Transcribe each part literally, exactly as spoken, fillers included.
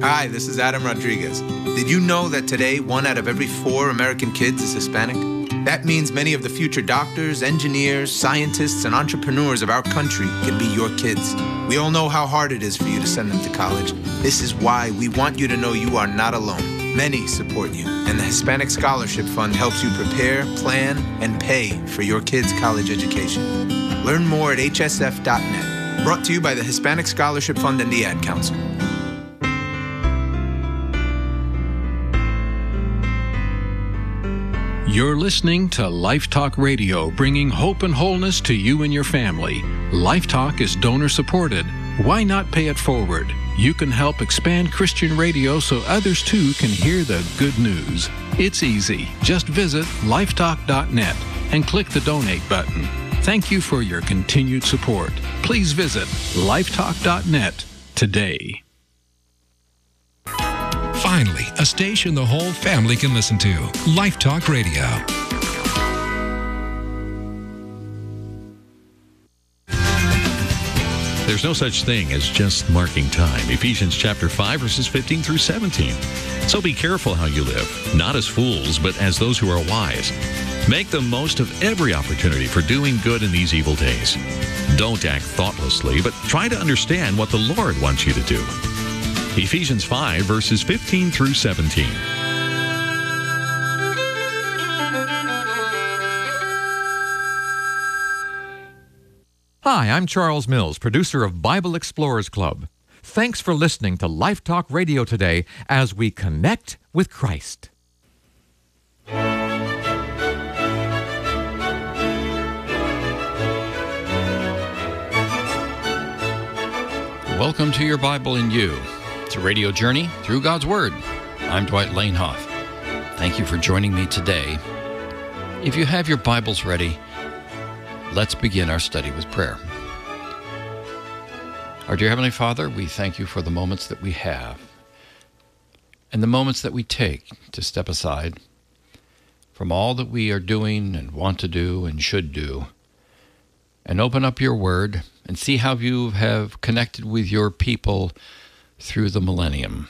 Hi, this is Adam Rodriguez. Did you know that today one out of every four American kids is Hispanic? That means many of the future doctors, engineers, scientists, and entrepreneurs of our country can be your kids. We all know how hard it is for you to send them to college. This is why we want you to know you are not alone. Many support you, and the Hispanic Scholarship Fund helps you prepare, plan, and pay for your kids' college education. Learn more at H S F dot net. Brought to you by the Hispanic Scholarship Fund and the Ad Council. You're listening to Life Talk Radio, bringing hope and wholeness to you and your family. Life Talk is donor-supported. Why not pay it forward? You can help expand Christian radio so others too can hear the good news. It's easy. Just visit life talk dot net and click the donate button. Thank you for your continued support. Please visit life talk dot net today. Finally, a station the whole family can listen to. Life Talk Radio. There's no such thing as just marking time. Ephesians chapter five, verses fifteen through seventeen. So be careful how you live, not as fools, but as those who are wise. Make the most of every opportunity for doing good in these evil days. Don't act thoughtlessly, but try to understand what the Lord wants you to do. Ephesians five, verses fifteen through seventeen. Hi, I'm Charles Mills, producer of Bible Explorers Club. Thanks for listening to Life Talk Radio today as we connect with Christ. Welcome to Your Bible in You. It's a radio journey through God's Word. I'm Dwight Lanehoff. Thank you for joining me today. If you have your Bibles ready, let's begin our study with prayer. Our dear Heavenly Father, we thank you for the moments that we have and the moments that we take to step aside from all that we are doing and want to do and should do and open up your Word and see how you have connected with your people through the millennium.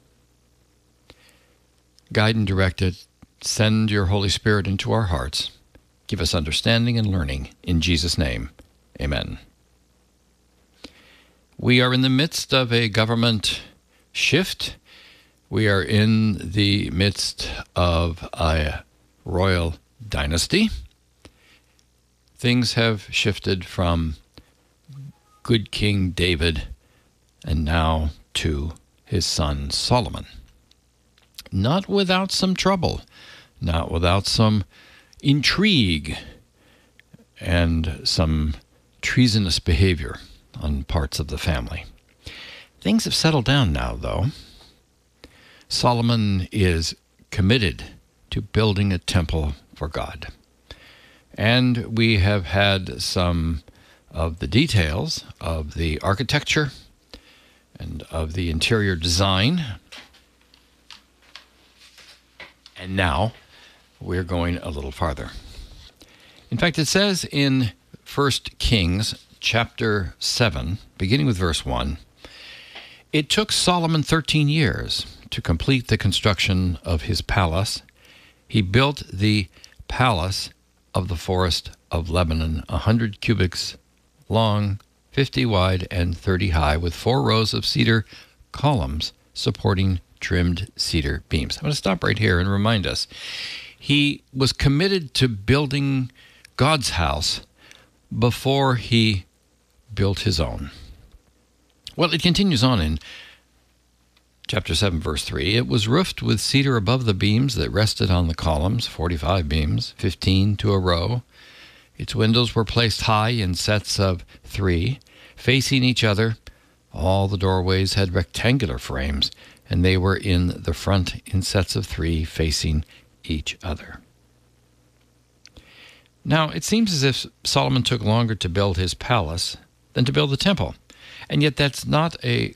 Guide and direct it. Send your Holy Spirit into our hearts. Give us understanding and learning. In Jesus' name, amen. We are in the midst of a government shift. We are in the midst of a royal dynasty. Things have shifted from good King David and now to his son Solomon. Not without some trouble, not without some intrigue and some treasonous behavior on parts of the family. Things have settled down now, though. Solomon is committed to building a temple for God. And we have had some of the details of the architecture and of the interior design. And now we're going a little farther. In fact, it says in First Kings chapter seven, beginning with verse one, it took Solomon thirteen years to complete the construction of his palace. He built the palace of the forest of Lebanon, a hundred cubits long, fifty wide, and thirty high, with four rows of cedar columns supporting trimmed cedar beams. I'm going to stop right here and remind us. He was committed to building God's house before he built his own. Well, it continues on in chapter seven, verse three. It was roofed with cedar above the beams that rested on the columns, forty-five beams, fifteen to a row. Its windows were placed high in sets of three, facing each other. All the doorways had rectangular frames, and they were in the front in sets of three, facing each other. Now, it seems as if Solomon took longer to build his palace than to build the temple. And yet that's not a